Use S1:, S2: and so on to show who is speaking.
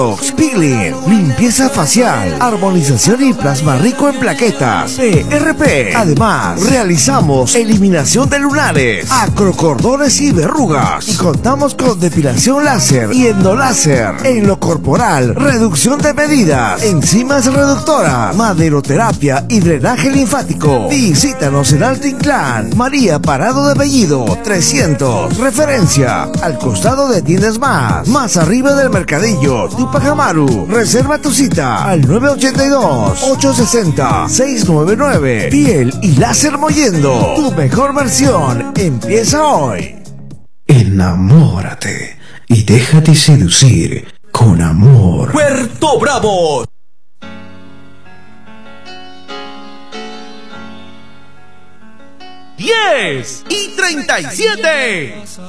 S1: Peeling, limpieza facial, armonización y plasma rico en plaquetas, PRP. Además, realizamos eliminación de lunares, acrocordones y verrugas. Y contamos con depilación láser y endoláser. En lo corporal, reducción de medidas, enzimas reductoras, maderoterapia y drenaje linfático. Visítanos en Alto Inclán, María Parado de Bellido, 300. Referencia, al costado de Tiendas Más arriba del Mercadillo, Tupac Amaru. Reserva tu cita al 982-860-699. Piel y láser mollendo. Tu mejor versión empieza hoy.
S2: Enamórate y déjate seducir con amor.
S3: Puerto Bravo. ¡10:37!